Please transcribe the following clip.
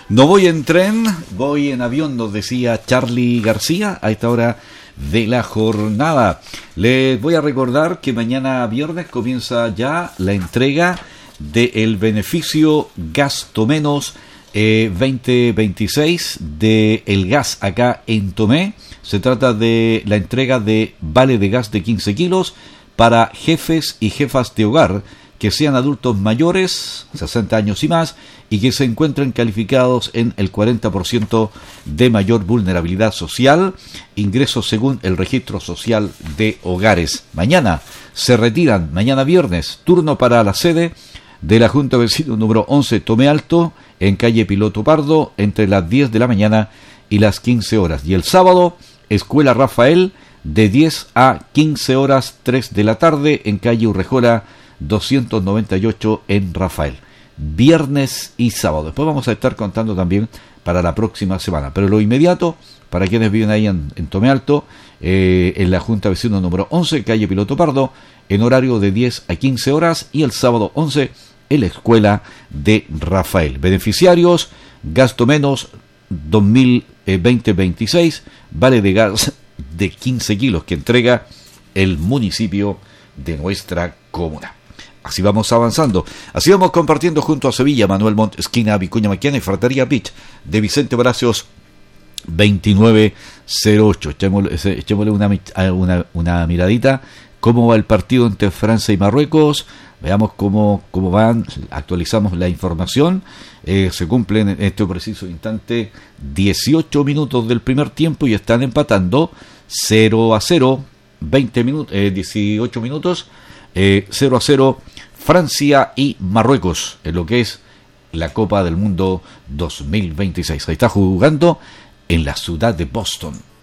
No voy en tren, voy en avión, nos decía Charly García a esta hora de la jornada. Les voy a recordar que mañana viernes comienza ya la entrega del beneficio Gasto Menos 2026 de el gas acá en Tomé. Se trata de la entrega de vale de gas de 15 kilos para jefes y jefas de hogar que sean adultos mayores, 60 años y más, y que se encuentren calificados en el 40% de mayor vulnerabilidad social, ingresos según el registro social de hogares. Mañana se retiran, mañana viernes, turno para la sede de la Junta de Vecinos número 11 Tomé Alto, en calle Piloto Pardo, entre las 10 de la mañana y las 15 horas. Y el sábado, Escuela Rafael, de 10 a 15 horas, 3 de la tarde, en calle Urrejola 298 en Rafael. Viernes y sábado. Después vamos a estar contando también para la próxima semana. Pero lo inmediato, para quienes viven ahí en Tomé Alto, en la Junta Vecino número 11, calle Piloto Pardo, en horario de 10 a 15 horas, y el sábado 11 en la Escuela de Rafael. Beneficiarios, Gasto Menos 2026, vale de gas de 15 kilos que entrega el municipio de nuestra comuna. Así vamos avanzando, así vamos compartiendo junto a Sevilla, Manuel Montt, esquina Vicuña Maquena y Fratería Beach de Vicente Palacios 2908. Echémosle una miradita cómo va el partido entre Francia y Marruecos. Veamos cómo van, actualizamos la información. Se cumplen en este preciso instante 18 minutos del primer tiempo y están empatando 0-0, 18 minutos, 0-0 Francia y Marruecos en lo que es la Copa del Mundo 2026. Ahí está jugando en la ciudad de Boston.